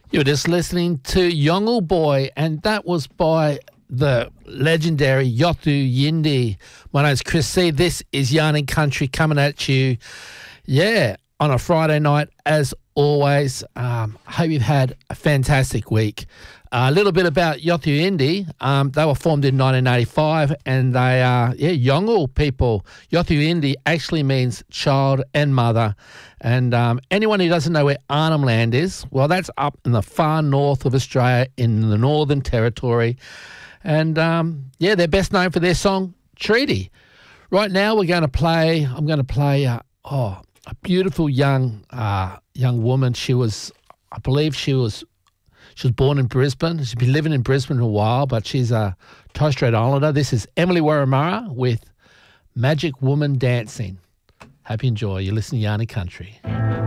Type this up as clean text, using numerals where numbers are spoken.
You're just listening to Yolngu Boy, and that was by the legendary Yothu Yindi. My name's Chris C. This is Yarning Country coming at you, on a Friday night as always. Hope you've had a fantastic week. A little bit about Yothu Yindi. They were formed in 1985, and they are, Yolngu people. Yothu Yindi actually means child and mother. And anyone who doesn't know where Arnhem Land is, well, that's up in the far north of Australia in the Northern Territory. And, they're best known for their song, Treaty. Right now I'm going to play a beautiful young woman. She was born in Brisbane. She's been living in Brisbane a while, but she's a Torres Strait Islander. This is Emily Warramurra with Magic Woman Dancing. Hope you enjoy. You're listening to Yarning Country.